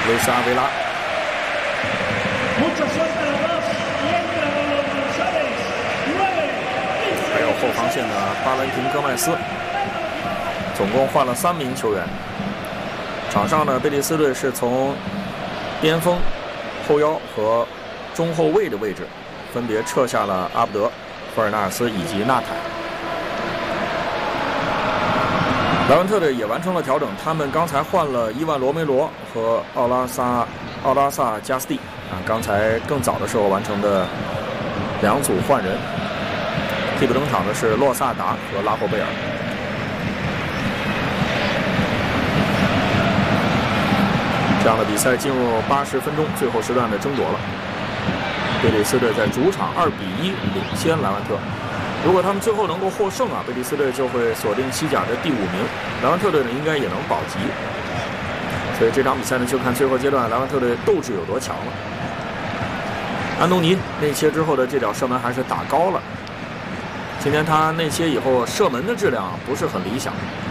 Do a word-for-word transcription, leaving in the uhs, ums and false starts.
雷斯阿维拉。还有后防线的巴伦廷戈麦斯，总共换了三名球员。场上呢，贝蒂斯队是从边锋、后腰和中后卫的位置分别撤下了阿布德、弗尔纳尔斯以及纳坦。莱万特队也完成了调整，他们刚才换了伊万罗梅罗和奥拉萨奥拉萨加斯蒂啊，刚才更早的时候完成的两组换人。替补登场的是洛萨达和拉霍贝尔。这样的比赛进入八十分钟最后时段的争夺了。贝蒂斯队在主场二比一领先莱万特。如果他们最后能够获胜啊，贝蒂斯队就会锁定西甲的第五名，莱万特队呢应该也能保级。所以这场比赛呢，就看最后阶段莱万特队斗志有多强了。安东尼内切之后的这脚射门还是打高了。今天他内切以后射门的质量不是很理想，